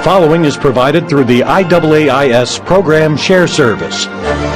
following is provided through the IAAIS Program Share Service.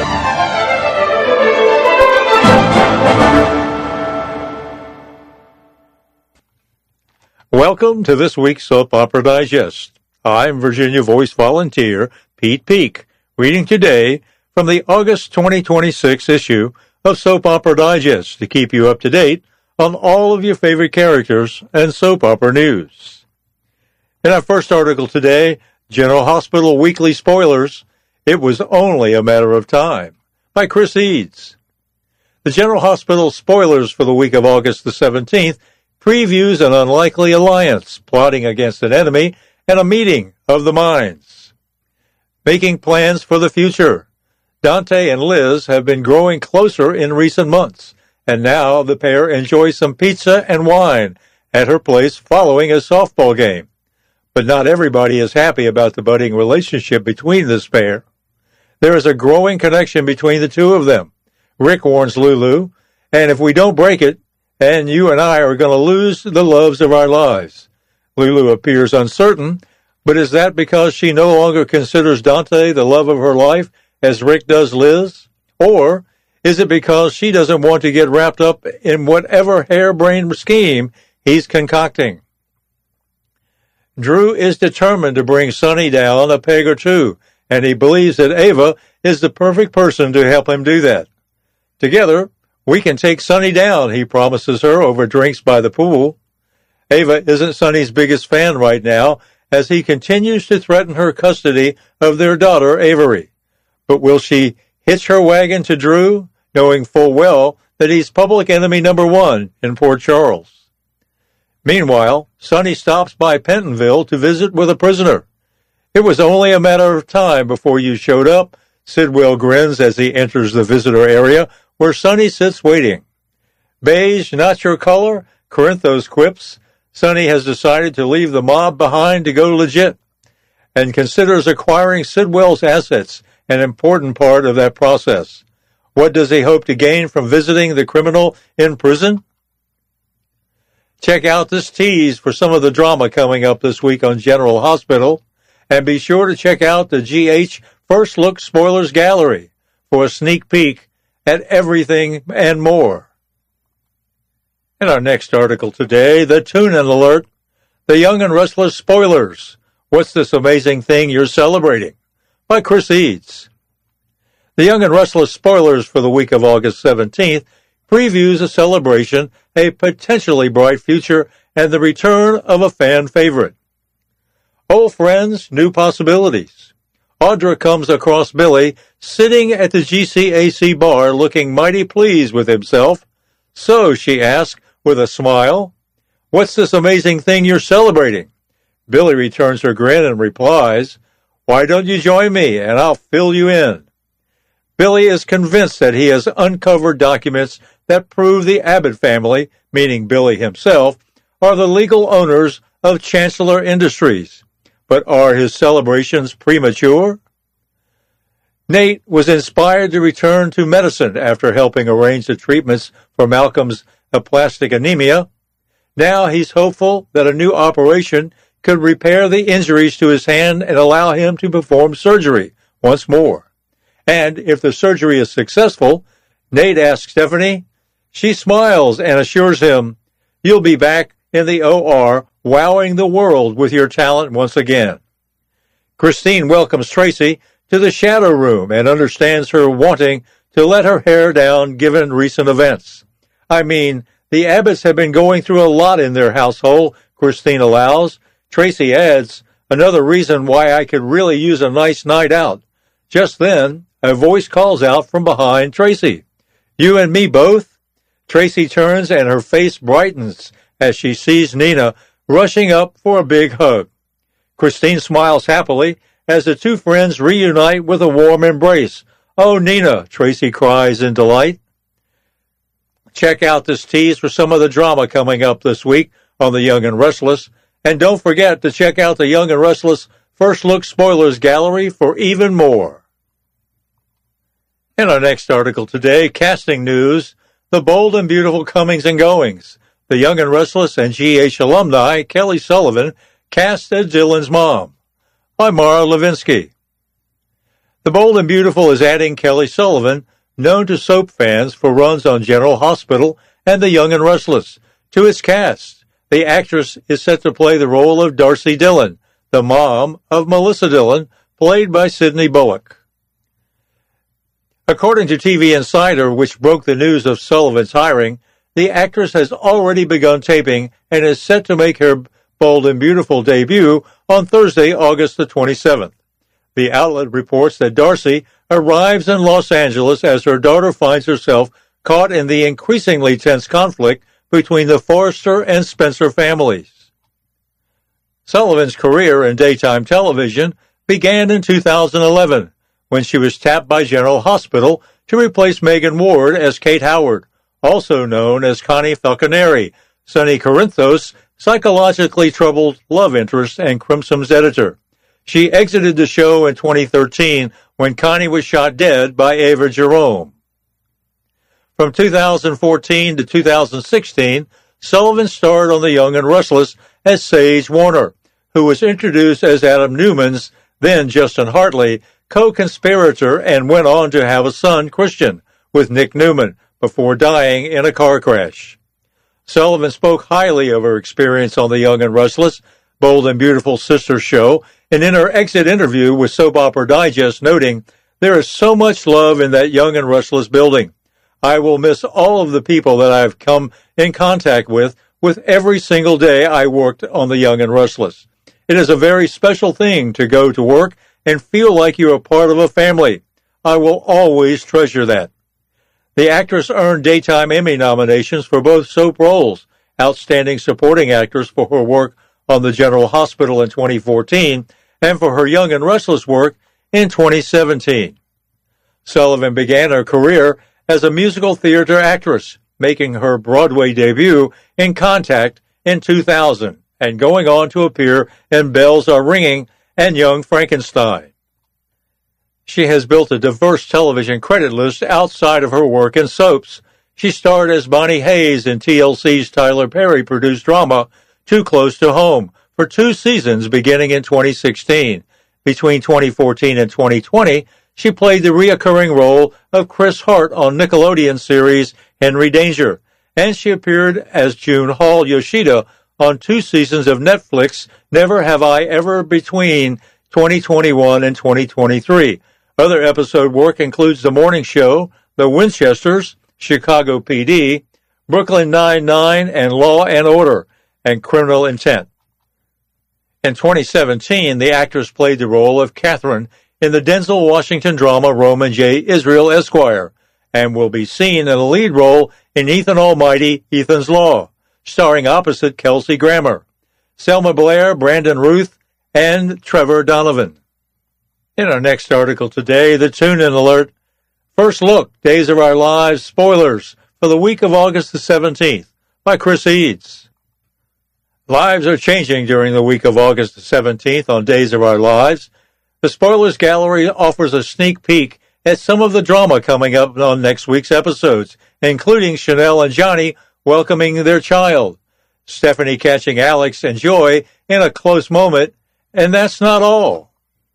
Welcome to this week's Soap Opera Digest. I'm Virginia Voice volunteer Pete Peak, reading today from the August 2026 issue of Soap Opera Digest to keep you up to date on all of your favorite characters and soap opera news. In our first article today, General Hospital Weekly Spoilers, It Was Only a Matter of Time, by Chris Eads. The General Hospital spoilers for the week of August the 17th previews an unlikely alliance plotting against an enemy and a meeting of the minds. Making plans for the future. Dante and Liz have been growing closer in recent months, and now the pair enjoy some pizza and wine at her place following a softball game. But not everybody is happy about the budding relationship between this pair. There is a growing connection between the two of them. Rick warns Lulu, and if we don't break it, and you and I are going to lose the loves of our lives. Lulu appears uncertain, but is that because she no longer considers Dante the love of her life as Rick does Liz? Or is it because she doesn't want to get wrapped up in whatever harebrained scheme he's concocting? Drew is determined to bring Sonny down a peg or two, and he believes that Ava is the perfect person to help him do that. Together, we can take Sonny down, he promises her over drinks by the pool. Ava isn't Sonny's biggest fan right now, as he continues to threaten her custody of their daughter, Avery. But will she hitch her wagon to Drew, knowing full well that he's public enemy number one in Port Charles? Meanwhile, Sonny stops by Pentonville to visit with a prisoner. It was only a matter of time before you showed up, Sidwell grins as he enters the visitor area where Sonny sits waiting. Beige, not your color, Corinthos quips. Sonny has decided to leave the mob behind to go legit and considers acquiring Sidwell's assets an important part of that process. What does he hope to gain from visiting the criminal in prison? Check out this tease for some of the drama coming up this week on General Hospital, and be sure to check out the GH First Look Spoilers Gallery for a sneak peek at everything and more. In our next article today, the tune-in alert, The Young and Restless Spoilers, What's This Amazing Thing You're Celebrating? By Chris Eads. The Young and Restless Spoilers for the week of August 17th previews a celebration, a potentially bright future, and the return of a fan favorite. Old friends, new possibilities. Audra comes across Billy sitting at the GCAC bar looking mighty pleased with himself. So, she asks with a smile, what's this amazing thing you're celebrating? Billy returns her grin and replies, why don't you join me and I'll fill you in. Billy is convinced that he has uncovered documents that prove the Abbott family, meaning Billy himself, are the legal owners of Chancellor Industries. But are his celebrations premature? Nate was inspired to return to medicine after helping arrange the treatments for Malcolm's aplastic anemia. Now he's hopeful that a new operation could repair the injuries to his hand and allow him to perform surgery once more. And if the surgery is successful, Nate asks Stephanie. She smiles and assures him, you'll be back in the OR, wowing the world with your talent once again. Christine welcomes Tracy to the shadow room and understands her wanting to let her hair down given recent events. I mean, the Abbotts have been going through a lot in their household, Christine allows. Tracy adds, another reason why I could really use a nice night out. Just then, a voice calls out from behind Tracy. You and me both? Tracy turns and her face brightens as she sees Nina rushing up for a big hug. Christine smiles happily as the two friends reunite with a warm embrace. Oh, Nina, Tracy cries in delight. Check out this tease for some of the drama coming up this week on The Young and Restless. And don't forget to check out the Young and Restless First Look Spoilers Gallery for even more. In our next article today, casting news, the bold and beautiful comings and goings. The Young and Restless and GH alumni, Kelly Sullivan, cast as Dylan's mom. by Mara Levinsky. The Bold and Beautiful is adding Kelly Sullivan, known to soap fans for runs on General Hospital and The Young and Restless, to its cast. The actress is set to play the role of Darcy Dillon, the mom of Melissa Dillon, played by Sydney Bullock. According to TV Insider, which broke the news of Sullivan's hiring, the actress has already begun taping and is set to make her Bold and Beautiful debut on Thursday, August the 27th. The outlet reports that Darcy arrives in Los Angeles as her daughter finds herself caught in the increasingly tense conflict between the Forrester and Spencer families. Sullivan's career in daytime television began in 2011 when she was tapped by General Hospital to replace Megan Ward as Kate Howard, also known as Connie Falconeri, Sonny Corinthos' psychologically troubled love interest and Crimson's editor. She exited the show in 2013 when Connie was shot dead by Ava Jerome. From 2014 to 2016, Sullivan starred on The Young and Restless as Sage Warner, who was introduced as Adam Newman's, then Justin Hartley, co-conspirator, and went on to have a son, Christian, with Nick Newman, before dying in a car crash. Sullivan spoke highly of her experience on The Young and Restless, Bold and Beautiful sister show, and in her exit interview with Soap Opera Digest, noting, "There is so much love in that Young and Restless building. I will miss all of the people that I have come in contact with every single day I worked on The Young and Restless. It is a very special thing to go to work and feel like you are part of a family. I will always treasure that." The actress earned Daytime Emmy nominations for both soap roles, Outstanding Supporting Actress for her work on the General Hospital in 2014, and for her Young and Restless work in 2017. Sullivan began her career as a musical theater actress, making her Broadway debut in Contact in 2000, and going on to appear in Bells Are Ringing and Young Frankenstein. She has built a diverse television credit list outside of her work in soaps. She starred as Bonnie Hayes in TLC's Tyler Perry-produced drama Too Close to Home for 2 seasons beginning in 2016. Between 2014 and 2020, she played the reoccurring role of Chris Hart on Nickelodeon series Henry Danger, and she appeared as June Hall Yoshida on 2 seasons of Netflix Never Have I Ever between 2021 and 2023. Other episode work includes The Morning Show, The Winchesters, Chicago PD, Brooklyn Nine-Nine, and Law and Order, and Criminal Intent. In 2017, the actress played the role of Catherine in the Denzel Washington drama Roman J. Israel Esquire, and will be seen in a lead role in Ethan Almighty, Ethan's Law, starring opposite Kelsey Grammer, Selma Blair, Brandon Ruth, and Trevor Donovan. In our next article today, the tune-in alert. First look, Days of Our Lives spoilers for the week of August the 17th by Chris Eads. Lives are changing during the week of August the 17th on Days of Our Lives. The Spoilers Gallery offers a sneak peek at some of the drama coming up on next week's episodes, including Chanel and Johnny welcoming their child, Stephanie catching Alex and Joy in a close moment, and that's not all.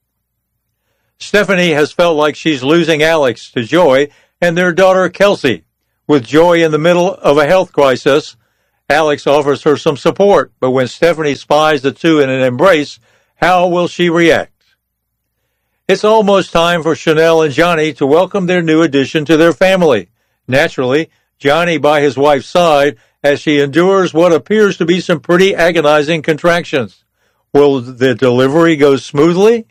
Stephanie has felt like she's losing Alex to Joy and their daughter Kelsey. With Joy in the middle of a health crisis, Alex offers her some support, but when Stephanie spies the two in an embrace, how will she react? It's almost time for Chanel and Johnny to welcome their new addition to their family. Naturally, Johnny by his wife's side as she endures what appears to be some pretty agonizing contractions. Will the delivery go smoothly?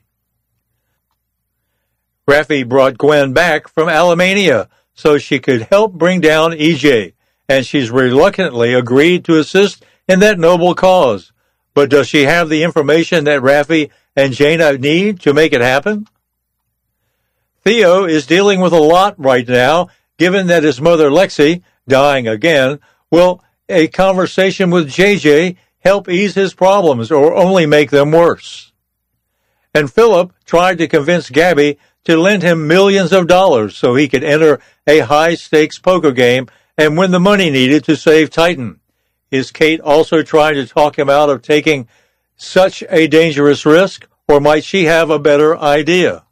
Raffi brought Gwen back from Alemania so she could help bring down EJ, and she's reluctantly agreed to assist in that noble cause. But does she have the information that Raffi and Jaina need to make it happen? Theo is dealing with a lot right now, given that his mother Lexi, dying again, will a conversation with JJ help ease his problems or only make them worse? And Philip tried to convince Gabby to lend him millions of dollars so he could enter a high-stakes poker game and win the money needed to save Titan. Is Kate also trying to talk him out of taking such a dangerous risk, Or might she have a better idea?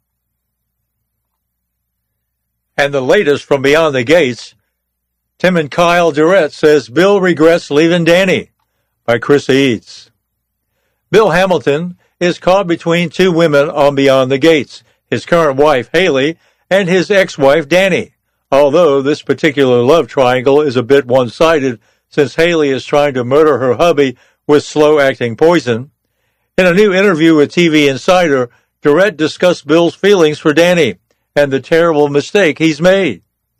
And the latest from Beyond the Gates, Tim and Kyle Durrett says Bill regrets leaving Danny, by Chris Eads. Bill Hamilton is caught between two women on Beyond the Gates, his current wife, Haley, and his ex-wife, Danny, although this particular love triangle is a bit one-sided since Haley is trying to murder her hubby with slow-acting poison. In a new interview with TV Insider, Durrett discussed Bill's feelings for Danny and the terrible mistake he's made.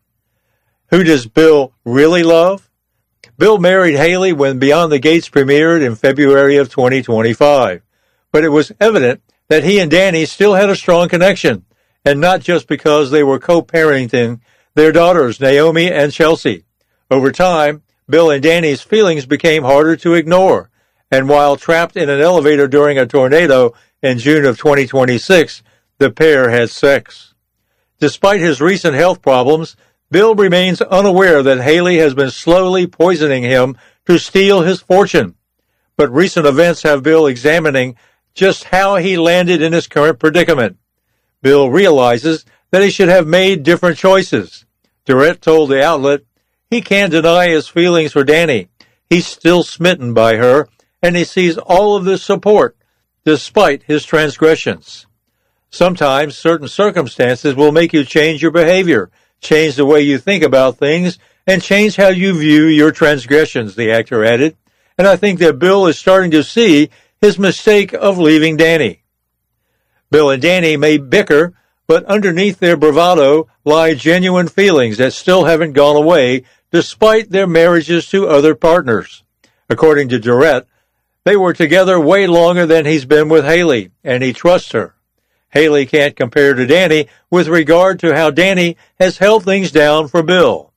Who does Bill really love? Bill married Haley when Beyond the Gates premiered in February of 2025, but it was evident that he and Danny still had a strong connection, and not just because they were co-parenting their daughters, Naomi and Chelsea. Over time, Bill and Danny's feelings became harder to ignore, and while trapped in an elevator during a tornado in June of 2026, the pair had sex. Despite his recent health problems, Bill remains unaware that Haley has been slowly poisoning him to steal his fortune. But recent events have Bill examining just how he landed in his current predicament. Bill realizes that he should have made different choices. Durrett told the outlet, he can't deny his feelings for Danny. He's still smitten by her, and he sees all of this support, despite his transgressions. Sometimes certain circumstances will make you change your behavior, change the way you think about things, and change how you view your transgressions, the actor added. And I think that Bill is starting to see his mistake of leaving Danny. Bill and Danny may bicker, but underneath their bravado lie genuine feelings that still haven't gone away despite their marriages to other partners. According to Durrett, they were together way longer than he's been with Haley, and he trusts her. Haley can't compare to Danny with regard to how Danny has held things down for Bill.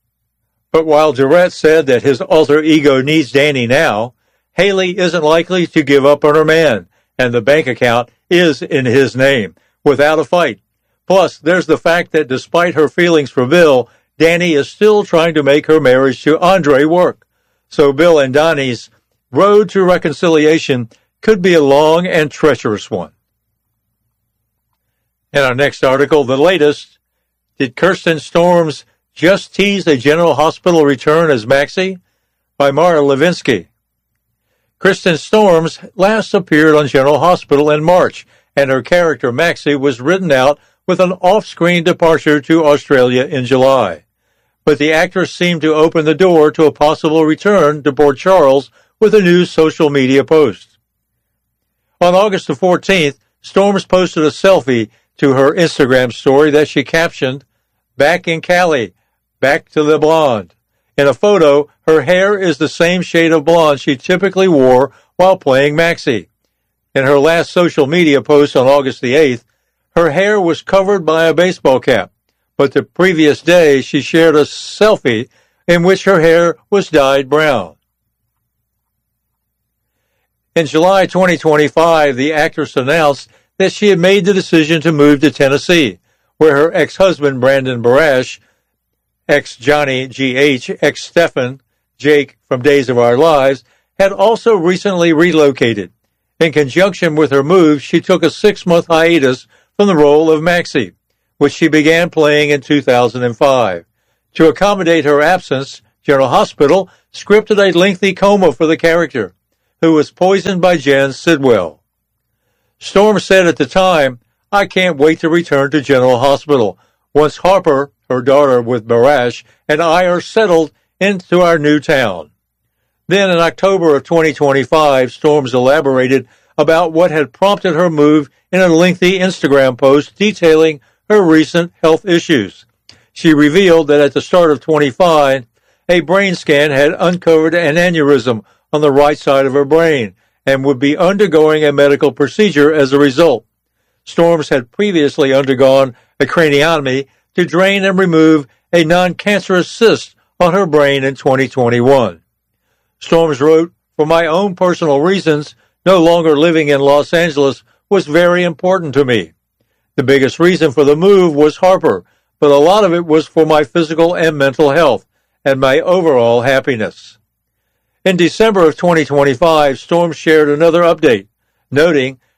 But while Durrett said that his alter ego needs Danny now, Haley isn't likely to give up on her man, and the bank account is in his name, without a fight. Plus, there's the fact that despite her feelings for Bill, Danny is still trying to make her marriage to Andre work. So Bill and Donnie's road to reconciliation could be a long and treacherous one. In our next article, the latest, did Kirsten Storms just tease a General Hospital return as Maxie? By Mara Levinsky. Kirsten Storms last appeared on General Hospital in March, and her character Maxie was written out with an off-screen departure to Australia in July. But the actress seemed to open the door to a possible return to Port Charles with a new social media post. On August the 14th, Storms posted a selfie to her Instagram story that she captioned, "Back in Cali, back to the blonde." In a photo, her hair is the same shade of blonde she typically wore while playing Maxie. In her last social media post on August the 8th, her hair was covered by a baseball cap, but the previous day she shared a selfie in which her hair was dyed brown. In July 2025, the actress announced that she had made the decision to move to Tennessee, where her ex-husband Brandon Barash, ex-Johnny G.H., ex-Stephen, Jake from Days of Our Lives, had also recently relocated. In conjunction with her move, she took a 6-month hiatus from the role of Maxie, which she began playing in 2005. To accommodate her absence, General Hospital scripted a lengthy coma for the character, who was poisoned by Jen Sidwell. Storm said at the time, "I can't wait to return to General Hospital once Harper, her daughter with Barash, and I are settled into our new town." Then in October of 2025, Storms elaborated about what had prompted her move in a lengthy Instagram post detailing her recent health issues. She revealed that at the start of 25, a brain scan had uncovered an aneurysm on the right side of her brain and would be undergoing a medical procedure as a result. Storms had previously undergone a craniotomy to drain and remove a non-cancerous cyst on her brain in 2021. Storms wrote, "For my own personal reasons, no longer living in Los Angeles was very important to me. The biggest reason for the move was Harper, but a lot of it was for my physical and mental health and my overall happiness." In December of 2025, Storm shared another update, noting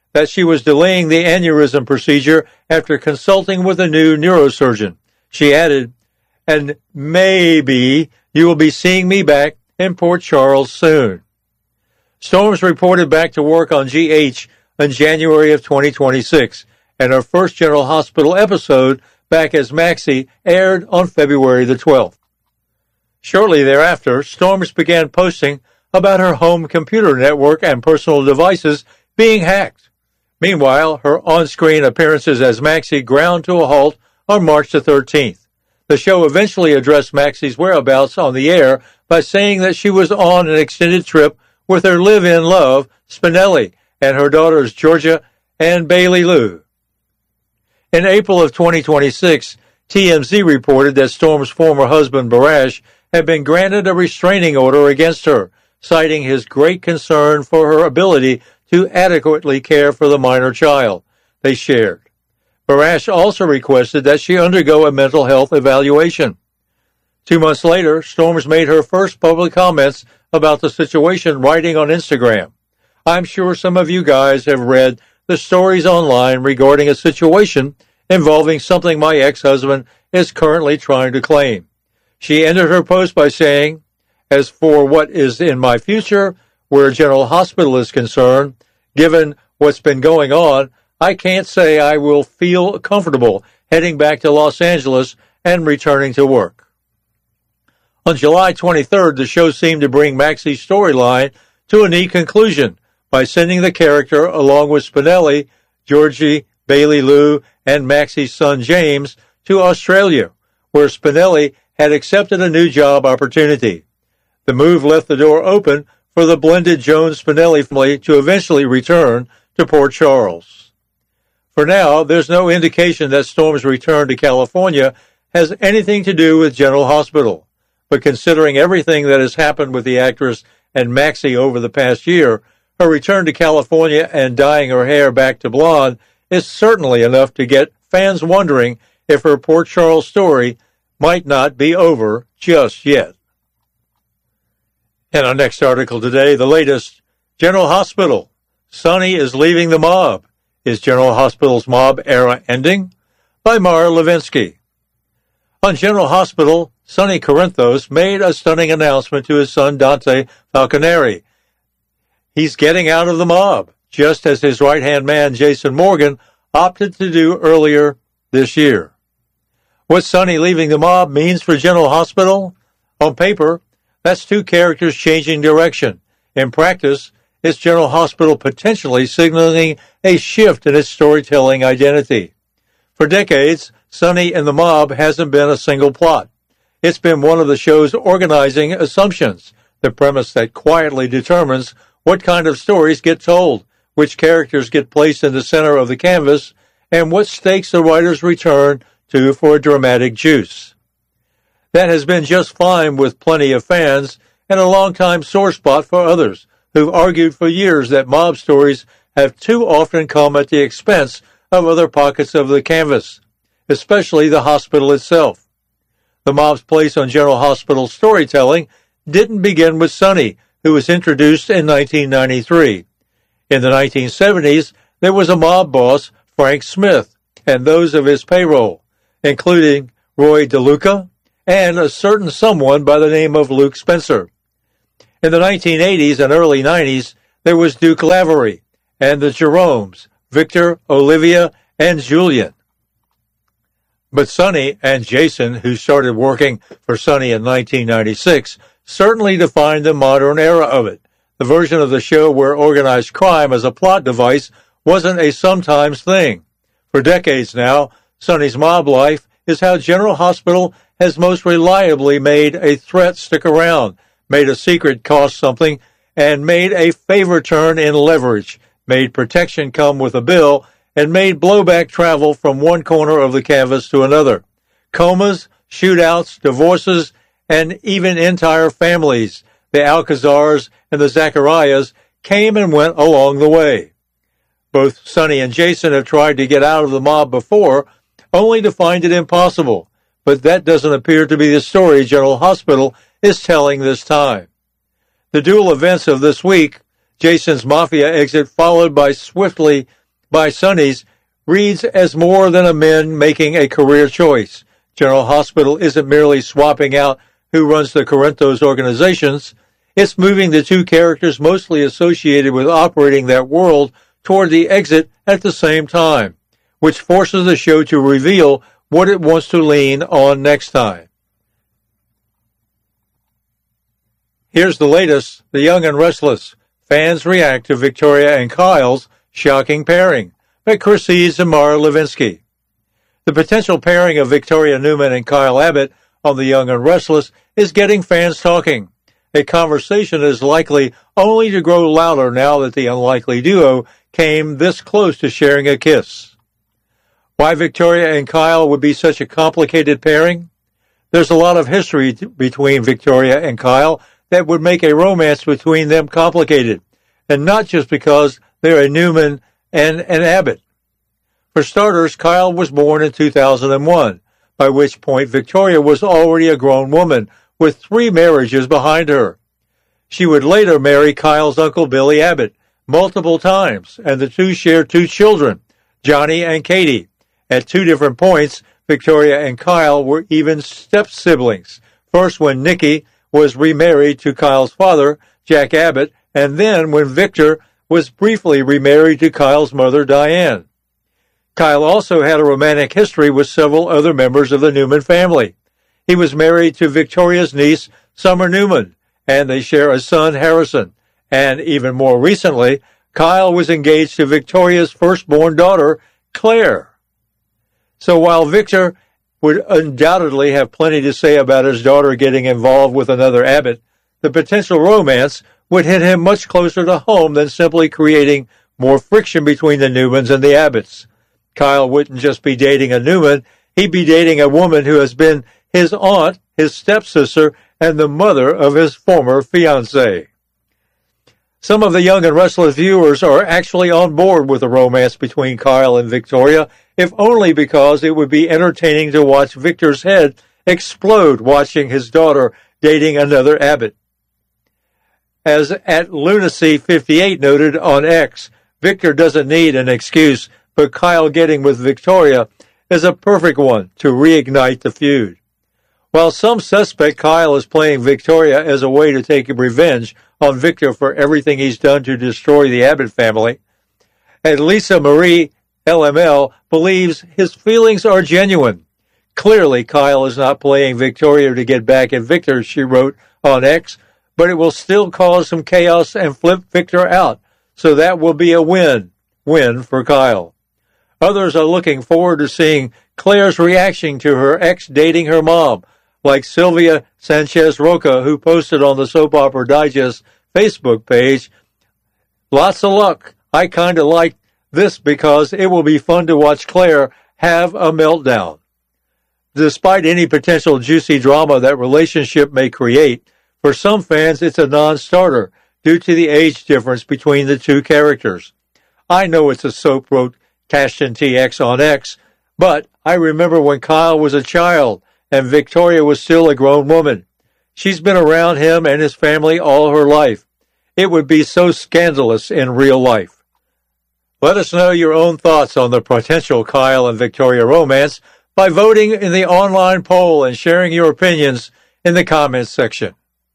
that she was delaying the aneurysm procedure after consulting with a new neurosurgeon. She added, "And maybe you will be seeing me back in Port Charles soon." Storms reported back to work on GH in January of 2026, and her first General Hospital episode back as Maxie aired on February the 12th. Shortly thereafter, Storms began posting about her home computer network and personal devices being hacked. Meanwhile, her on-screen appearances as Maxie ground to a halt on March the 13th. The show eventually addressed Maxie's whereabouts on the air by saying that she was on an extended trip with her live-in love, Spinelli, and her daughters Georgia and Bailey Lou. In April of 2026, TMZ reported that Storm's former husband, Barash, had been granted a restraining order against her, citing his great concern for her ability to adequately care for the minor child they shared. Barash also requested that she undergo a mental health evaluation. 2 months later, Storms made her first public comments about the situation, writing on Instagram, "I'm sure some of you guys have read the stories online regarding a situation involving something my ex-husband is currently trying to claim." She ended her post by saying, "As for what is in my future, where General Hospital is concerned, given what's been going on, I can't say I will feel comfortable heading back to Los Angeles and returning to work." On July 23rd, the show seemed to bring Maxie's storyline to a neat conclusion by sending the character, along with Spinelli, Georgie, Bailey Lou, and Maxie's son James, to Australia, where Spinelli had accepted a new job opportunity. The move left the door open for the blended Jones-Spinelli family to eventually return to Port Charles. For now, there's no indication that Storm's return to California has anything to do with General Hospital. But considering everything that has happened with the actress and Maxie over the past year, her return to California and dyeing her hair back to blonde is certainly enough to get fans wondering if her Port Charles story might not be over just yet. In our next article today, the latest, General Hospital. Sonny is leaving the mob. Is General Hospital's mob era ending? By Mara Levinsky. On General Hospital, Sonny Corinthos made a stunning announcement to his son Dante Falconeri. He's getting out of the mob, just as his right-hand man Jason Morgan opted to do earlier this year. What Sonny leaving the mob means for General Hospital? On paper, that's two characters changing direction. In practice, it's General Hospital potentially signaling a shift in its storytelling identity. For decades, Sonny and the mob hasn't been a single plot. It's been one of the show's organizing assumptions, the premise that quietly determines what kind of stories get told, which characters get placed in the center of the canvas, and what stakes the writers return to for a dramatic juice. That has been just fine with plenty of fans and a long-time sore spot for others who've argued for years that mob stories have too often come at the expense of other pockets of the canvas, especially the hospital itself. The mob's place on General Hospital storytelling didn't begin with Sonny, who was introduced in 1993. In the 1970s, there was a mob boss, Frank Smith, and those of his payroll, including Roy DeLuca and a certain someone by the name of Luke Spencer. In the 1980s and early 90s, there was Duke Lavery and the Jeromes, Victor, Olivia, and Julian. But Sonny and Jason, who started working for Sonny in 1996, certainly defined the modern era of it. The version of the show where organized crime as a plot device wasn't a sometimes thing. For decades now, Sonny's mob life is how General Hospital has most reliably made a threat stick around, made a secret cost something, and made a favor turn in leverage, made protection come with a bill, and made blowback travel from one corner of the canvas to another. Comas, shootouts, divorces, and even entire families, the Alcazars and the Zacharias, came and went along the way. Both Sonny and Jason have tried to get out of the mob before, only to find it impossible. But that doesn't appear to be the story General Hospital is telling this time. The dual events of this week, Jason's mafia exit followed by swiftly by Sonny's reads as more than a man making a career choice. General Hospital isn't merely swapping out who runs the Corinthos organizations. It's moving the two characters mostly associated with operating that world toward the exit at the same time, which forces the show to reveal what it wants to lean on next time. Here's the latest, The Young and Restless. Fans react to Victoria and Kyle's shocking pairing by Chris Eads and Mara Levinsky. The potential pairing of Victoria Newman and Kyle Abbott on The Young and Restless is getting fans talking. A conversation is likely only to grow louder now that the unlikely duo came this close to sharing a kiss. Why Victoria and Kyle would be such a complicated pairing? There's a lot of history between Victoria and Kyle that would make a romance between them complicated, and not just because they're a Newman and an Abbott. For starters, Kyle was born in 2001, by which point Victoria was already a grown woman with 3 marriages behind her. She would later marry Kyle's uncle Billy Abbott multiple times, and the two shared 2 children, Johnny and Katie. At 2 different points, Victoria and Kyle were even step-siblings. First when Nikki was remarried to Kyle's father, Jack Abbott, and then when Victor was briefly remarried to Kyle's mother, Diane. Kyle also had a romantic history with several other members of the Newman family. He was married to Victoria's niece, Summer Newman, and they share a son, Harrison. And even more recently, Kyle was engaged to Victoria's firstborn daughter, Claire. So while Victor would undoubtedly have plenty to say about his daughter getting involved with another Abbott, the potential romance would hit him much closer to home than simply creating more friction between the Newmans and the Abbotts. Kyle wouldn't just be dating a Newman, he'd be dating a woman who has been his aunt, his stepsister, and the mother of his former fiancée. Some of the Young and Restless viewers are actually on board with the romance between Kyle and Victoria, if only because it would be entertaining to watch Victor's head explode watching his daughter dating another Abbott. As at Lunacy58 noted on X, Victor doesn't need an excuse, but Kyle getting with Victoria is a perfect one to reignite the feud. While some suspect Kyle is playing Victoria as a way to take revenge on Victor for everything he's done to destroy the Abbott family, and Lisa Marie LML believes his feelings are genuine. Clearly, Kyle is not playing Victoria to get back at Victor, she wrote on X, but it will still cause some chaos and flip Victor out, so that will be a win for Kyle. Others are looking forward to seeing Claire's reaction to her ex dating her mom, like Sylvia Sanchez Roca, who posted on the Soap Opera Digest Facebook page, "Lots of luck. I kind of like this because it will be fun to watch Claire have a meltdown." Despite any potential juicy drama that relationship may create, for some fans it's a non-starter due to the age difference between the two characters. I know it's a soap, wrote Cashton TX on X, but I remember when Kyle was a child and Victoria was still a grown woman. She's been around him and his family all her life. It would be so scandalous in real life. Let us know your own thoughts on the potential Kyle and Victoria romance by voting in the online poll and sharing your opinions in the comments section.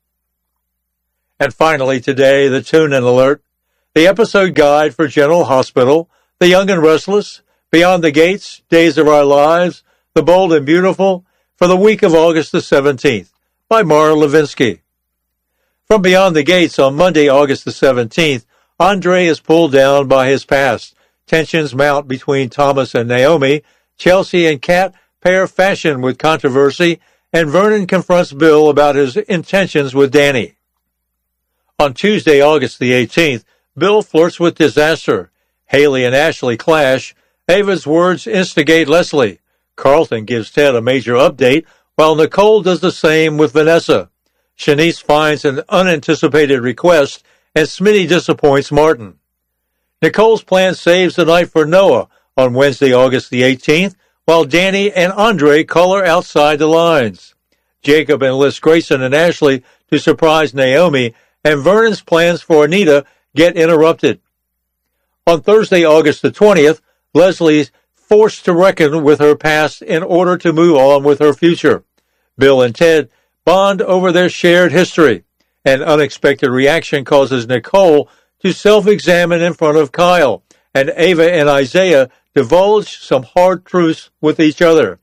And finally today, the tune-in alert, the episode guide for General Hospital, The Young and Restless, Beyond the Gates, Days of Our Lives, The Bold and Beautiful, for the week of August the 17th, by Mara Levinsky. From Beyond the Gates on Monday, August the 17th, Andre is pulled down by his past. Tensions mount between Thomas and Naomi. Chelsea and Kat pair fashion with controversy, and Vernon confronts Bill about his intentions with Danny. On Tuesday, August the 18th, Bill flirts with disaster. Haley and Ashley clash. Ava's words instigate Leslie. Carlton gives Ted a major update, while Nicole does the same with Vanessa. Shanice finds an unanticipated request, and Smitty disappoints Martin. Nicole's plan saves the night for Noah on Wednesday, August the 18th, while Danny and Andre color outside the lines. Jacob enlists Grayson and Ashley to surprise Naomi, and Vernon's plans for Anita get interrupted. On Thursday, August the 20th, Leslie's forced to reckon with her past in order to move on with her future. Bill and Ted bond over their shared history. An unexpected reaction causes Nicole to self-examine in front of Kyle, and Ava and Isaiah divulge some hard truths with each other.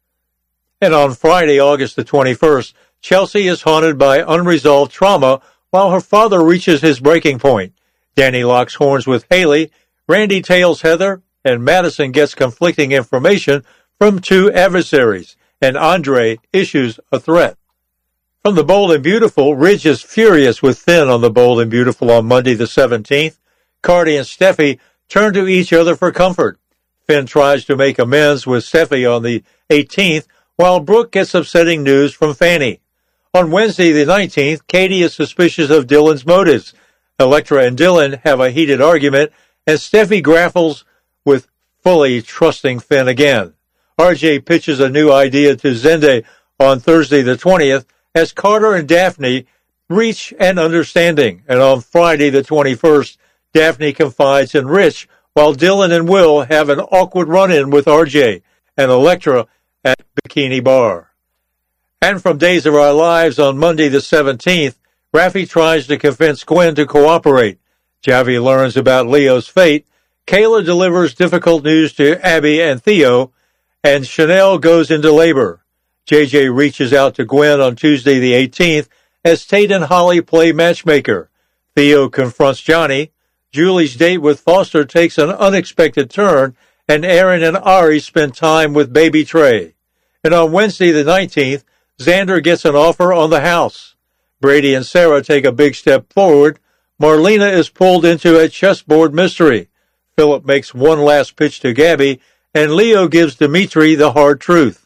And on Friday, August the 21st, Chelsea is haunted by unresolved trauma while her father reaches his breaking point. Danny locks horns with Haley, Randy tails Heather, and Madison gets conflicting information from two adversaries, and Andre issues a threat. From the Bold and Beautiful, Ridge is furious with Finn on the Bold and Beautiful on Monday the 17th. Cardi and Steffi turn to each other for comfort. Finn tries to make amends with Steffi on the 18th, while Brooke gets upsetting news from Fanny. On Wednesday the 19th, Katie is suspicious of Dylan's motives. Elektra and Dylan have a heated argument, and Steffi grapples with fully trusting Finn again. RJ pitches a new idea to Zende on Thursday the 20th as Carter and Daphne reach an understanding. And on Friday the 21st, Daphne confides in Rich while Dylan and Will have an awkward run-in with RJ and Elektra at Bikini Bar. And from Days of Our Lives on Monday the 17th, Raffi tries to convince Gwen to cooperate. Javi learns about Leo's fate. Kayla delivers difficult news to Abby and Theo, and Chanel goes into labor. JJ reaches out to Gwen on Tuesday the 18th as Tate and Holly play matchmaker. Theo confronts Johnny. Julie's date with Foster takes an unexpected turn, and Aaron and Ari spend time with baby Trey. And on Wednesday the 19th, Xander gets an offer on the house. Brady and Sarah take a big step forward. Marlena is pulled into a chessboard mystery. Philip makes one last pitch to Gabby, and Leo gives Dimitri the hard truth.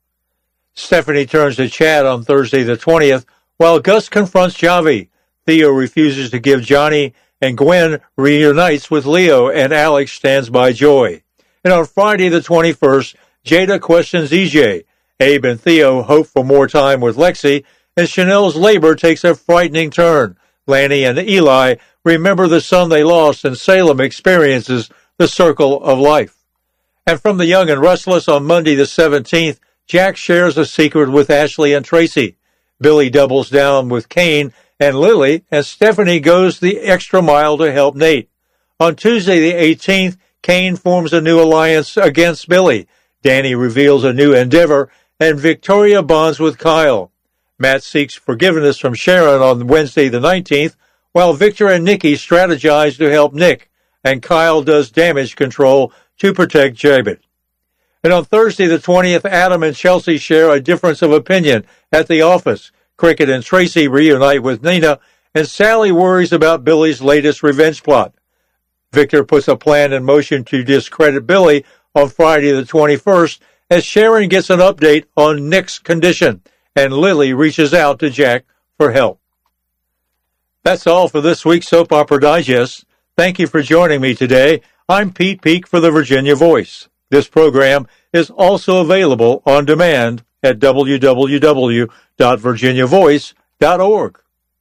Stephanie turns to Chad on Thursday the 20th, while Gus confronts Javi. Theo refuses to give Johnny, and Gwen reunites with Leo, and Alex stands by Joy. And on Friday the 21st, Jada questions EJ. Abe and Theo hope for more time with Lexi, and Chanel's labor takes a frightening turn. Lanny and Eli remember the son they lost, and Salem experiences the circle of life. And from The Young and Restless on Monday the 17th, Jack shares a secret with Ashley and Tracy. Billy doubles down with Kane and Lily, and Stephanie goes the extra mile to help Nate. On Tuesday the 18th, Kane forms a new alliance against Billy. Danny reveals a new endeavor, and Victoria bonds with Kyle. Matt seeks forgiveness from Sharon on Wednesday the 19th, while Victor and Nikki strategize to help Nick, and Kyle does damage control to protect Jabet. And on Thursday the 20th, Adam and Chelsea share a difference of opinion at the office. Cricket and Tracy reunite with Nina, and Sally worries about Billy's latest revenge plot. Victor puts a plan in motion to discredit Billy on Friday the 21st, as Sharon gets an update on Nick's condition, and Lily reaches out to Jack for help. That's all for this week's Soap Opera Digest. Thank you for joining me today. I'm Pete Peak for the Virginia Voice. This program is also available on demand at www.virginiavoice.org.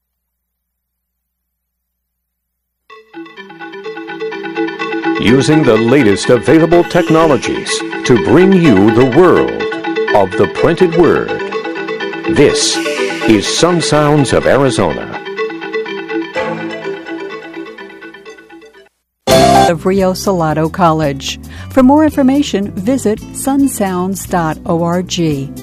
Using the latest available technologies to bring you the world of the printed word. This is Sun Sounds of Arizona. Of Rio Salado College. For more information, visit sunsounds.org.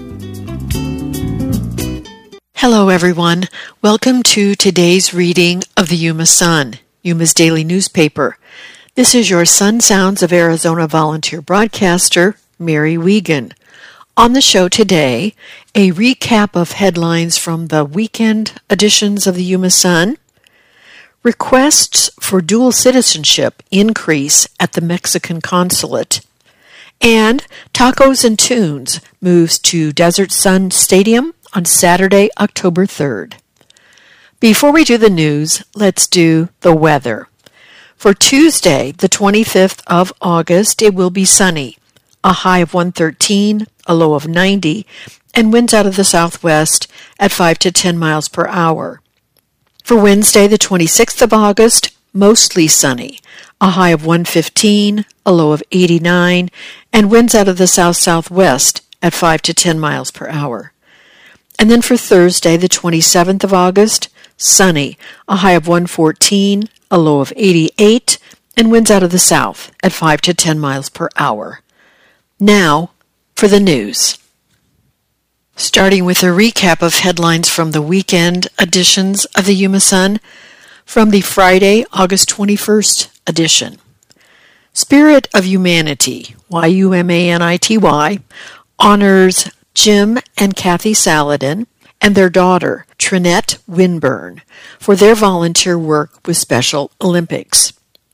Hello, everyone. Welcome to today's reading of the Yuma Sun, Yuma's daily newspaper. This is your Sun Sounds of Arizona volunteer broadcaster, Mary Wiegand. On the show today, a recap of headlines from the weekend editions of the Yuma Sun, requests for dual citizenship increase at the Mexican consulate, and Tacos and Tunes moves to Desert Sun Stadium on Saturday, October 3rd. Before we do the news, let's do the weather. For Tuesday, the 25th of August, it will be sunny, a high of 113, a low of 90, and winds out of the southwest at 5 to 10 miles per hour. For Wednesday, the 26th of August, mostly sunny, a high of 115, a low of 89, and winds out of the south-southwest at 5 to 10 miles per hour. And then for Thursday, the 27th of August, sunny, a high of 114, a low of 88, and winds out of the south at 5 to 10 miles per hour. Now for the news. Starting with a recap of headlines from the weekend editions of the Yuma Sun from the Friday, August 21st edition. Spirit of Humanity, YUMANITY, honors Jim and Kathy Saladin and their daughter, Trinette Winburn, for their volunteer work with Special Olympics.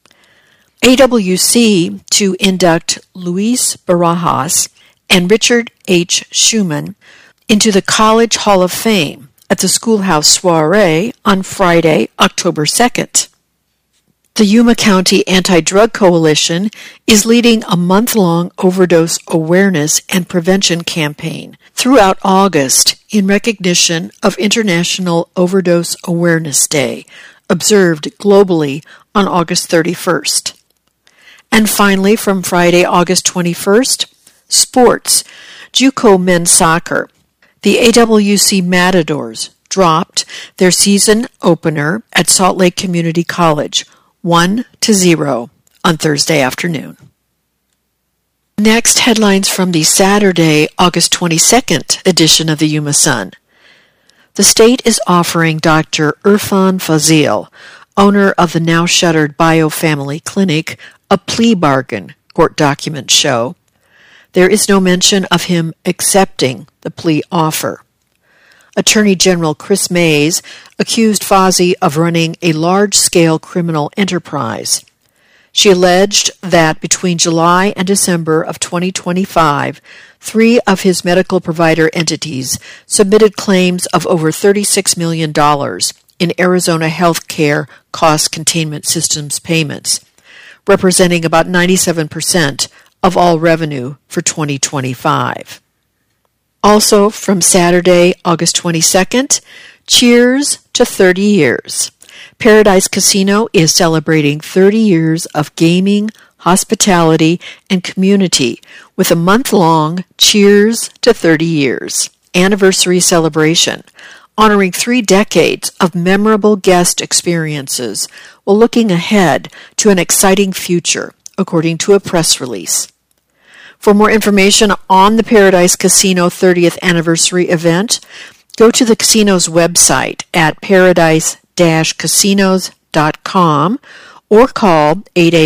AWC to induct Luis Barajas and Richard H. Schumann into the College Hall of Fame at the Schoolhouse Soiree on Friday, October 2nd. The Yuma County Anti-Drug Coalition is leading a month-long overdose awareness and prevention campaign throughout August in recognition of International Overdose Awareness Day, observed globally on August 31st. And finally, from Friday, August 21st, sports, JUCO men's soccer. The AWC Matadors dropped their season opener at Salt Lake Community College, 1-0 on Thursday afternoon. Next, headlines from the Saturday, August 22nd edition of the Yuma Sun. The state is offering Dr. Irfan Fazil, owner of the now-shuttered BioFamily Clinic, a plea bargain, court documents show. There is no mention of him accepting the plea offer. Attorney General Chris Mays accused Fazil of running a large-scale criminal enterprise. She alleged that between July and December of 2025, 3 of his medical provider entities submitted claims of over $36 million in Arizona health care cost containment systems payments, representing about 97% of all revenue for 2025. Also from Saturday, August 22nd, cheers to 30 years. Paradise Casino is celebrating 30 years of gaming, hospitality, and community with a month-long Cheers to 30 Years anniversary celebration, honoring 3 decades of memorable guest experiences while looking ahead to an exciting future, according to a press release. For more information on the Paradise Casino 30th anniversary event, go to the casino's website at paradise-casinos.com or call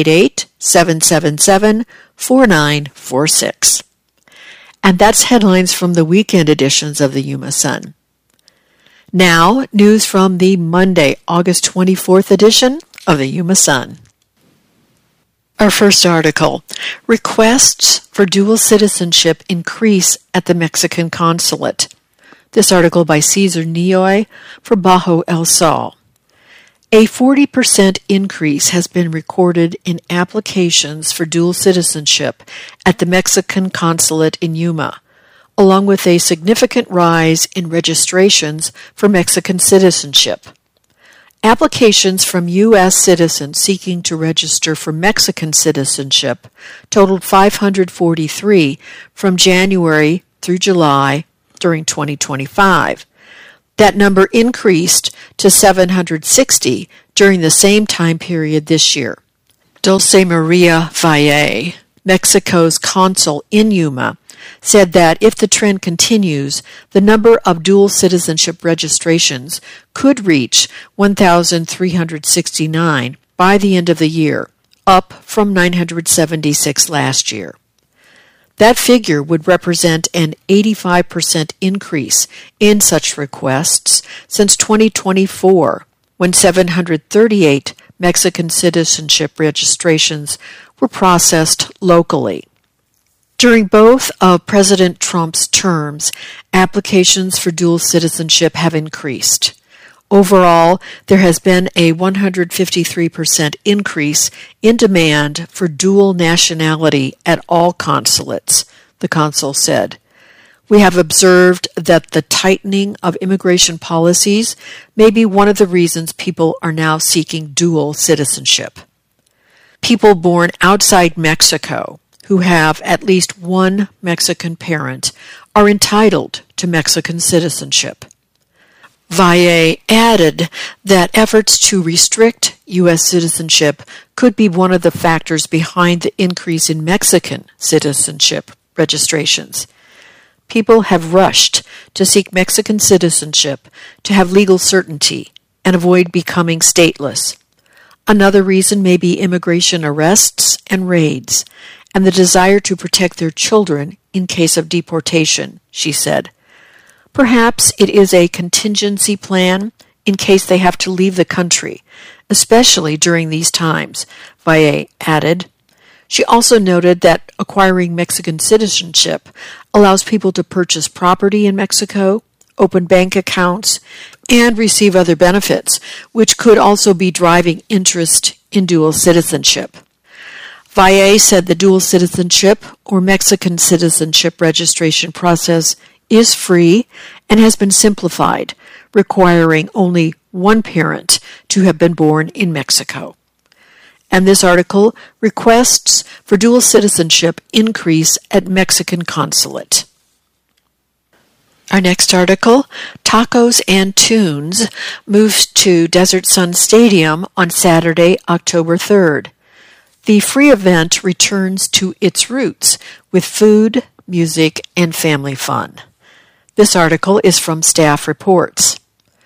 888-777-4946. And that's headlines from the weekend editions of the Yuma Sun. Now, news from the Monday, August 24th edition of the Yuma Sun. Our first article, requests for dual citizenship increase at the Mexican consulate. This article by Cesar Nioy for Bajo El Sol. A 40% increase has been recorded in applications for dual citizenship at the Mexican consulate in Yuma, along with a significant rise in registrations for Mexican citizenship. Applications from U.S. citizens seeking to register for Mexican citizenship totaled 543 from January through July during 2025. That number increased to 760 during the same time period this year. Dulce Maria Valle, Mexico's consul in Yuma, said that if the trend continues, the number of dual citizenship registrations could reach 1,369 by the end of the year, up from 976 last year. That figure would represent an 85% increase in such requests since 2024, when 738 Mexican citizenship registrations were processed locally. During both of President Trump's terms, applications for dual citizenship have increased. Overall, there has been a 153% increase in demand for dual nationality at all consulates, the consul said. We have observed that the tightening of immigration policies may be one of the reasons people are now seeking dual citizenship. People born outside Mexico who have at least one Mexican parent are entitled to Mexican citizenship. Valle added that efforts to restrict U.S. citizenship could be one of the factors behind the increase in Mexican citizenship registrations. People have rushed to seek Mexican citizenship to have legal certainty and avoid becoming stateless. Another reason may be immigration arrests and raids, and the desire to protect their children in case of deportation, she said. Perhaps it is a contingency plan in case they have to leave the country, especially during these times, Valle added. She also noted that acquiring Mexican citizenship allows people to purchase property in Mexico, open bank accounts, and receive other benefits, which could also be driving interest in dual citizenship. Valle said the dual citizenship or Mexican citizenship registration process is free and has been simplified, requiring only one parent to have been born in Mexico. And this article, requests for dual citizenship increase at Mexican consulate. Our next article, Tacos and Tunes, moves to Desert Sun Stadium on Saturday, October 3rd. The free event returns to its roots with food, music, and family fun. This article is from Staff Reports.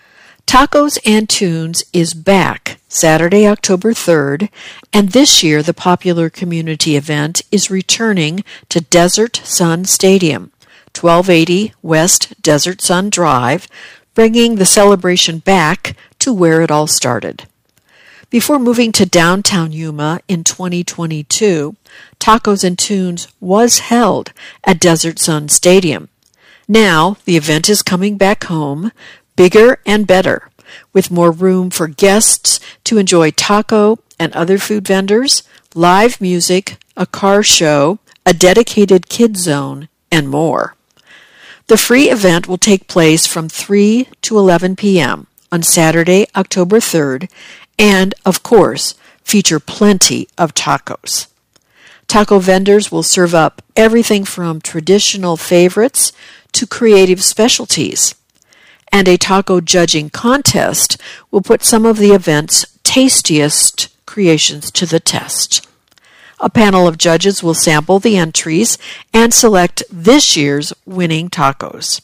Tacos and Tunes is back Saturday, October 3rd, and this year the popular community event is returning to Desert Sun Stadium, 1280 West Desert Sun Drive, bringing the celebration back to where it all started. Before moving to downtown Yuma in 2022, Tacos and Tunes was held at Desert Sun Stadium. Now, the event is coming back home, bigger and better, with more room for guests to enjoy taco and other food vendors, live music, a car show, a dedicated kids zone, and more. The free event will take place from 3 to 11 p.m. on Saturday, October 3rd, and, of course, feature plenty of tacos. Taco vendors will serve up everything from traditional favorites to creative specialties. And a taco judging contest will put some of the event's tastiest creations to the test. A panel of judges will sample the entries and select this year's winning tacos.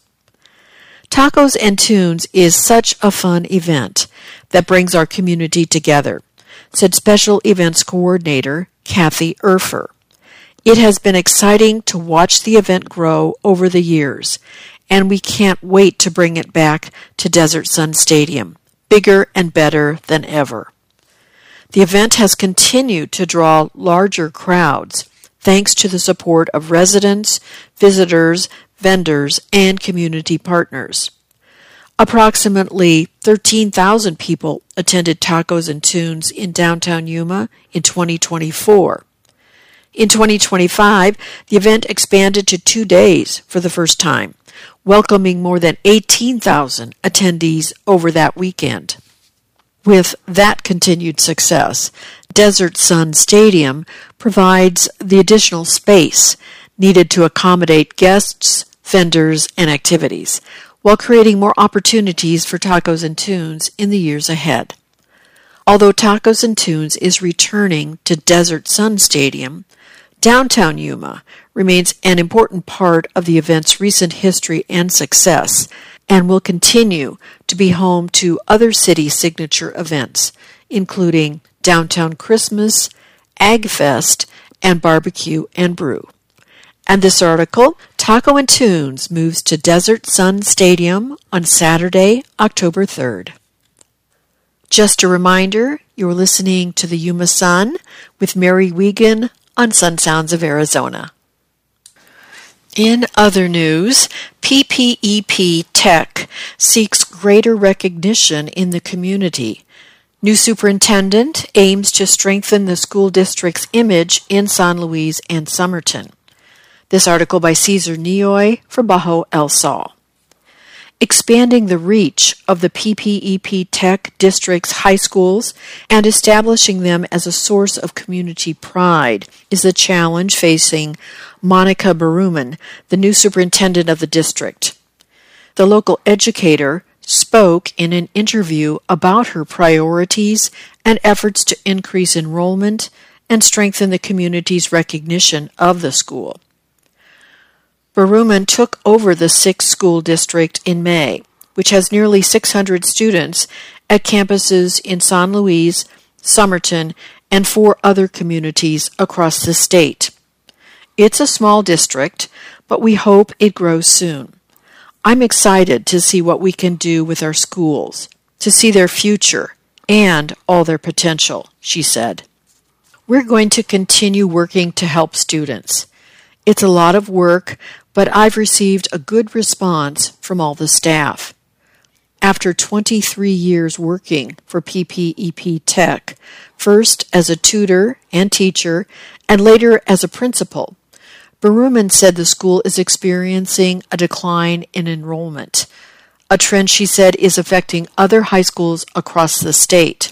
Tacos and Tunes is such a fun event that brings our community together, said Special Events Coordinator Kathy Erfer. It has been exciting to watch the event grow over the years, and we can't wait to bring it back to Desert Sun Stadium, bigger and better than ever. The event has continued to draw larger crowds thanks to the support of residents, visitors, vendors, and community partners. Approximately 13,000 people attended Tacos and Tunes in downtown Yuma in 2024. In 2025, the event expanded to 2 days for the first time, welcoming more than 18,000 attendees over that weekend. With that continued success, Desert Sun Stadium provides the additional space needed to accommodate guests, vendors, and activities, while creating more opportunities for Tacos and Tunes in the years ahead. Although Tacos and Tunes is returning to Desert Sun Stadium, downtown Yuma remains an important part of the event's recent history and success, and will continue to be home to other city signature events, including Downtown Christmas, Ag Fest, and Barbecue and Brew. And this article, Taco and Tunes moves to Desert Sun Stadium on Saturday, October 3rd. Just a reminder, you're listening to the Yuma Sun with Mary Wiegand on Sun Sounds of Arizona. In other news, PPEP Tech seeks greater recognition in the community. New superintendent aims to strengthen the school district's image in San Luis and Somerton. This article by Cesar Nioy for Bajo El Sol. expanding the reach of the PPEP Tech District's high schools and establishing them as a source of community pride is the challenge facing Monica Berumen, the new superintendent of the district. The local educator spoke in an interview about her priorities and efforts to increase enrollment and strengthen the community's recognition of the school. Berumen took over the 6th school district in May, which has nearly 600 students at campuses in San Luis, Somerton, and 4 other communities across the state. It's a small district, but we hope it grows soon. I'm excited to see what we can do with our schools, to see their future and all their potential, she said. We're going to continue working to help students. It's a lot of work, but I've received a good response from all the staff. After 23 years working for PPEP Tech, first as a tutor and teacher, and later as a principal, Berumen said the school is experiencing a decline in enrollment, a trend she said is affecting other high schools across the state.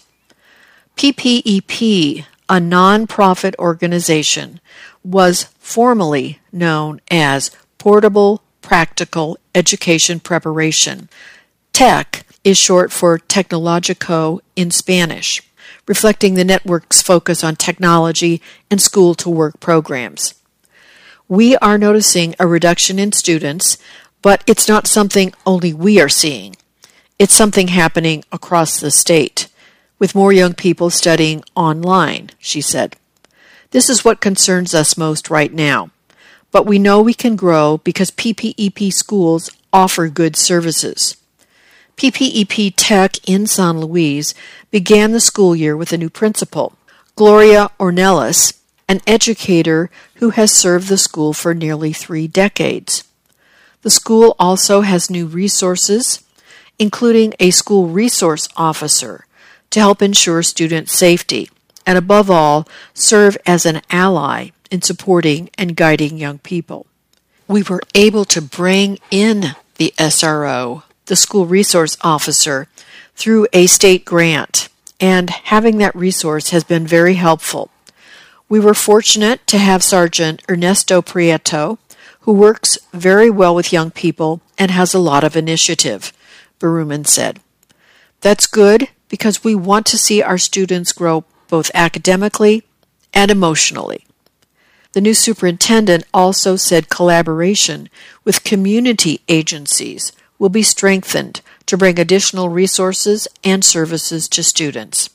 PPEP, a non-profit organization, was formerly known as Portable Practical Education Preparation. TEC is short for Tecnológico in Spanish, reflecting the network's focus on technology and school-to-work programs. We are noticing a reduction in students, but it's not something only we are seeing. It's something happening across the state, with more young people studying online, she said. This is what concerns us most right now, but we know we can grow because PPEP schools offer good services. PPEP Tech in San Luis began the school year with a new principal, Gloria Ornelas, an educator who has served the school for nearly 3 decades. The school also has new resources, including a school resource officer, to help ensure student safety, and above all, serve as an ally in supporting and guiding young people. We were able to bring in the SRO, the school resource officer, through a state grant, and having that resource has been very helpful. We were fortunate to have Sergeant Ernesto Prieto, who works very well with young people and has a lot of initiative, Berumen said. That's good because we want to see our students grow both academically and emotionally. The new superintendent also said collaboration with community agencies will be strengthened to bring additional resources and services to students.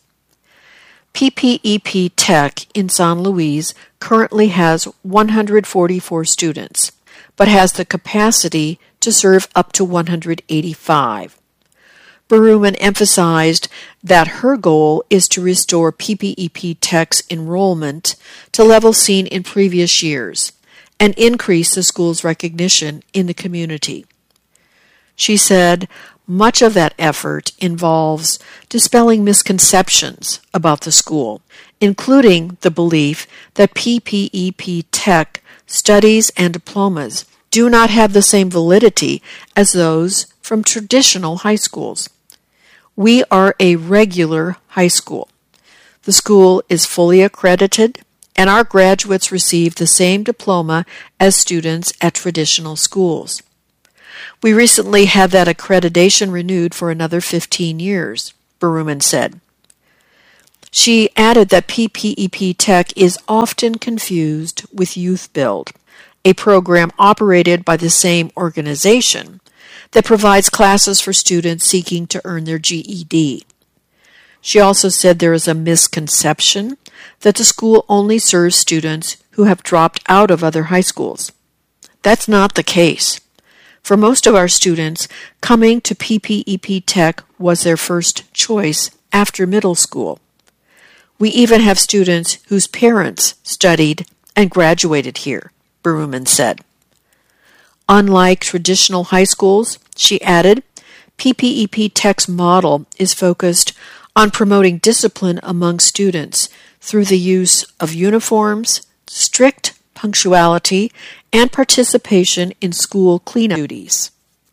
PPEP Tech in San Luis currently has 144 students, but has the capacity to serve up to 185. Berumen emphasized that her goal is to restore PPEP Tech's enrollment to levels seen in previous years and increase the school's recognition in the community. She said, much of that effort involves dispelling misconceptions about the school, including the belief that PPEP Tech studies and diplomas do not have the same validity as those from traditional high schools. We are a regular high school. The school is fully accredited, and our graduates receive the same diploma as students at traditional schools. We recently had that accreditation renewed for another 15 years, Berumen said. She added that PPEP Tech is often confused with Youth Build, a program operated by the same organization that provides classes for students seeking to earn their GED. She also said there is a misconception that the school only serves students who have dropped out of other high schools. That's not the case. For most of our students, coming to PPEP Tech was their first choice after middle school. We even have students whose parents studied and graduated here, Berumen said. Unlike traditional high schools, she added, PPEP Tech's model is focused on promoting discipline among students through the use of uniforms, strict punctuality, and participation in school cleanup duties.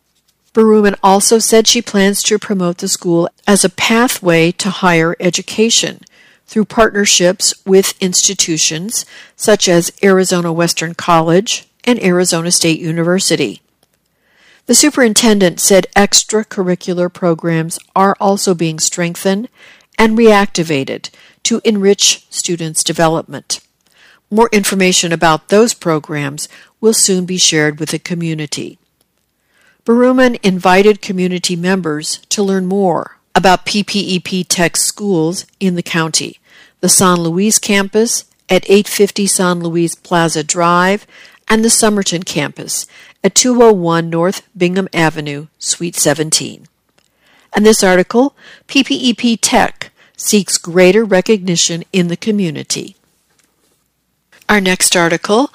Berumen also said she plans to promote the school as a pathway to higher education through partnerships with institutions such as Arizona Western College and Arizona State University. The superintendent said extracurricular programs are also being strengthened and reactivated to enrich students' development. More information about those programs will soon be shared with the community. Berumen invited community members to learn more about PPEP Tech schools in the county, the San Luis campus at 850 San Luis Plaza Drive, and the Somerton campus at 201 North Bingham Avenue, Suite 17. And this article, PPEP Tech seeks greater recognition in the community. Our next article,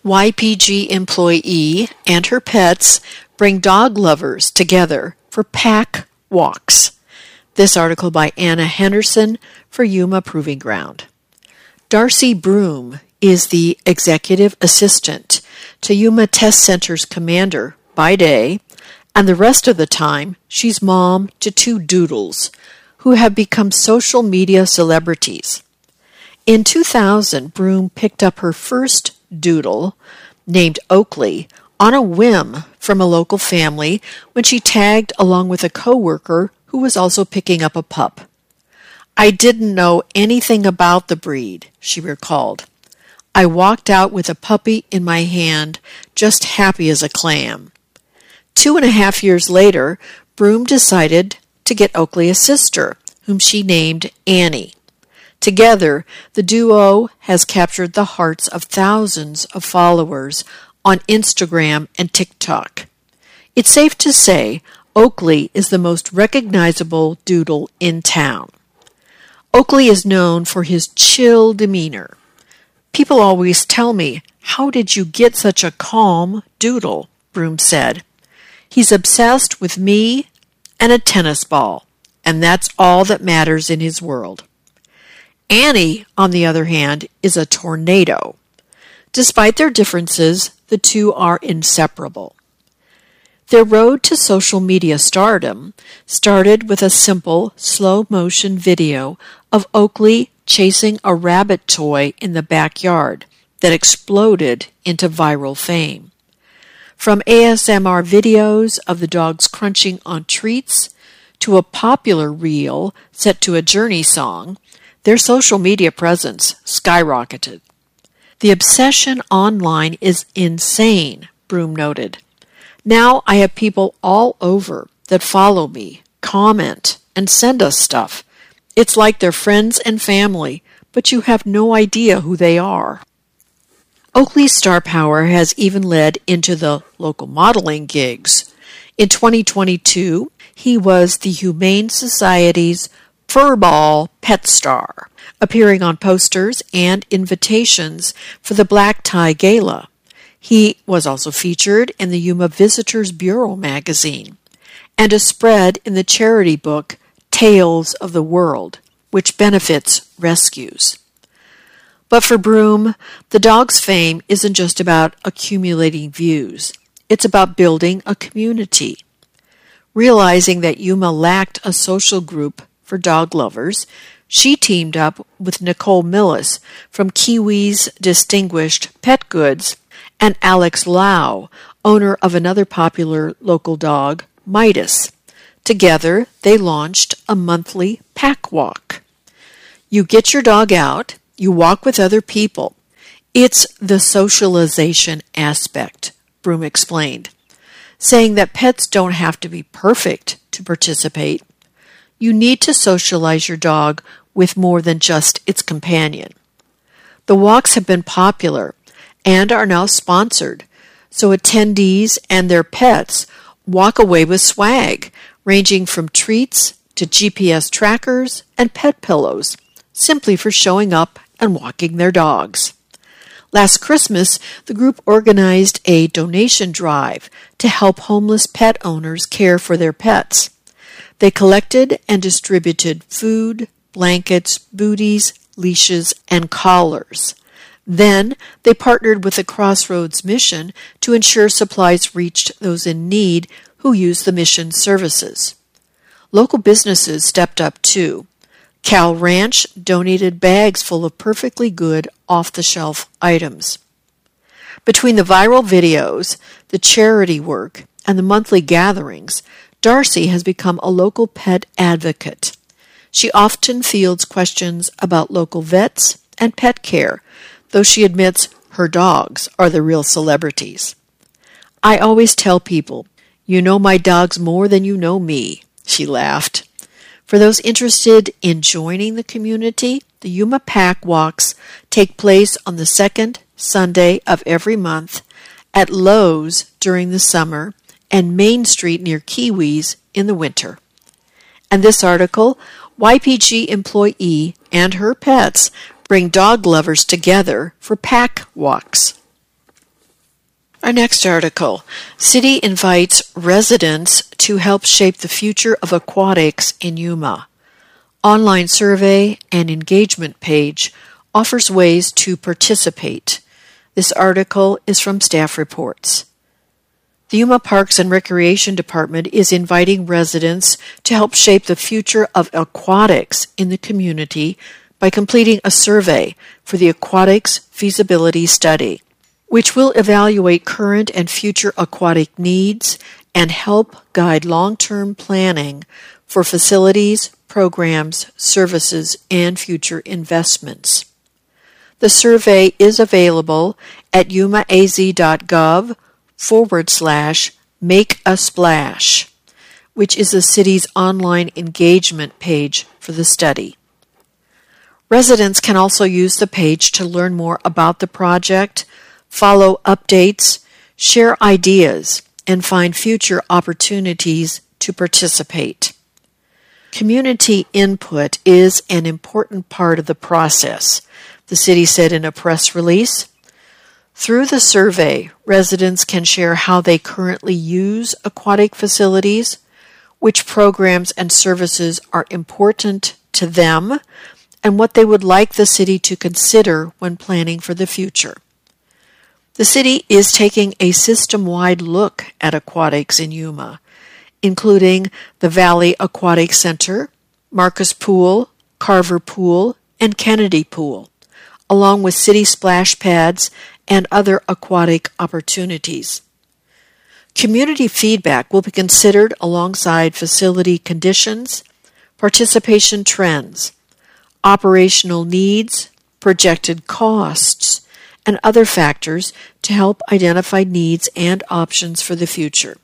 YPG employee and her pets bring dog lovers together for pack walks. This article by Anna Henderson for Yuma Proving Ground. Darcy Broom is the executive assistant to Yuma Test Center's commander by day, and the rest of the time she's mom to 2 doodles who have become social media celebrities. In 2000, Broom picked up her first doodle, named Oakley, on a whim from a local family when she tagged along with a coworker who was also picking up a pup. "I didn't know anything about the breed," she recalled. "I walked out with a puppy in my hand, just happy as a clam." 2.5 years later, Broom decided to get Oakley a sister, whom she named Annie. Together, the duo has captured the hearts of thousands of followers on Instagram and TikTok. It's safe to say Oakley is the most recognizable doodle in town. Oakley is known for his chill demeanor. "People always tell me, 'How did you get such a calm doodle?'" Broom said. "He's obsessed with me and a tennis ball, and that's all that matters in his world." Annie, on the other hand, is a tornado. Despite their differences, the two are inseparable. Their road to social media stardom started with a simple, slow-motion video of Oakley chasing a rabbit toy in the backyard that exploded into viral fame. From ASMR videos of the dogs crunching on treats to a popular reel set to a Journey song, their social media presence skyrocketed. "The obsession online is insane," Broom noted. "Now I have people all over that follow me, comment, and send us stuff. It's like they're friends and family, but you have no idea who they are." Oakley's star power has even led into the local modeling gigs. In 2022, he was the Humane Society's Furball Pet Star, appearing on posters and invitations for the Black Tie Gala. He was also featured in the Yuma Visitors Bureau magazine and a spread in the charity book Tales of the World, which benefits rescues. But for Broom, the dog's fame isn't just about accumulating views. It's about building a community. Realizing that Yuma lacked a social group for dog lovers, she teamed up with Nicole Millis from Kiwi's Distinguished Pet Goods and Alex Lau, owner of another popular local dog, Midas. Together, they launched a monthly pack walk. You get your dog out, you walk with other people. It's the socialization aspect, Broom explained, saying that pets don't have to be perfect to participate. You need to socialize your dog with more than just its companion. The walks have been popular and are now sponsored, so attendees and their pets walk away with swag, ranging from treats to GPS trackers and pet pillows, simply for showing up and walking their dogs. Last Christmas, the group organized a donation drive to help homeless pet owners care for their pets. They collected and distributed food, blankets, booties, leashes, and collars. Then, they partnered with the Crossroads Mission to ensure supplies reached those in need who use the mission services. Local businesses stepped up too. Cal Ranch donated bags full of perfectly good off-the-shelf items. Between the viral videos, the charity work, and the monthly gatherings, Darcy has become a local pet advocate. She often fields questions about local vets and pet care, though she admits her dogs are the real celebrities. "I always tell people, you know my dogs more than you know me," she laughed. For those interested in joining the community, the Yuma Pack Walks take place on the second Sunday of every month at Lowe's during the summer and Main Street near Kiwis in the winter. And this article, YPG employee and her pets bring dog lovers together for pack walks. Our next article, City invites residents to help shape the future of aquatics in Yuma. Online survey and engagement page offers ways to participate. This article is from Staff Reports. The Yuma Parks and Recreation Department is inviting residents to help shape the future of aquatics in the community by completing a survey for the Aquatics Feasibility Study, which will evaluate current and future aquatic needs and help guide long-term planning for facilities, programs, services, and future investments. The survey is available at yumaaz.gov/make-a-splash, which is the city's online engagement page for the study. Residents can also use the page to learn more about the project, follow updates, share ideas, and find future opportunities to participate. Community input is an important part of the process, the city said in a press release. Through the survey, residents can share how they currently use aquatic facilities, which programs and services are important to them, and what they would like the city to consider when planning for the future. The city is taking a system-wide look at aquatics in Yuma, including the Valley Aquatic Center, Marcus Pool, Carver Pool, and Kennedy Pool, along with city splash pads and other aquatic opportunities. Community feedback will be considered alongside facility conditions, participation trends, operational needs, projected costs, and other factors to help identify needs and options for the future.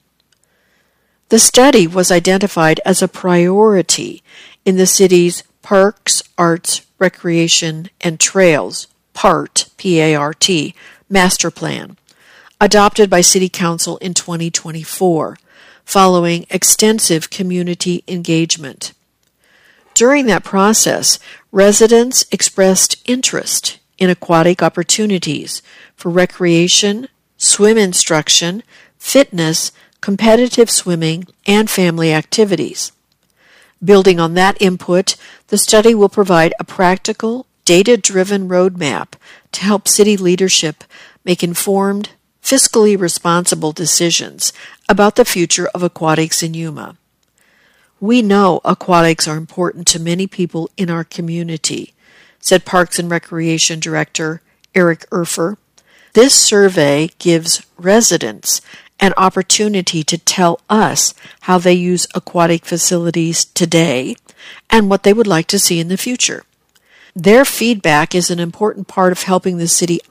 The study was identified as a priority in the city's Parks, Arts, Recreation, and Trails, PART, P-A-R-T, Master Plan, adopted by City Council in 2024, following extensive community engagement. During that process, residents expressed interest in aquatic opportunities for recreation, swim instruction, fitness, competitive swimming, and family activities. Building on that input, the study will provide a practical, data-driven roadmap to help city leadership make informed, fiscally responsible decisions about the future of aquatics in Yuma. We know aquatics are important to many people in our community, said Parks and Recreation Director Eric Erfer. This survey gives residents an opportunity to tell us how they use aquatic facilities today and what they would like to see in the future. Their feedback is an important part of helping the city